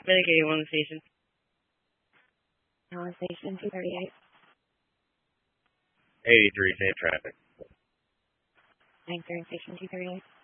Medic 81 station. On station 238. 83, same traffic. 930 station 238.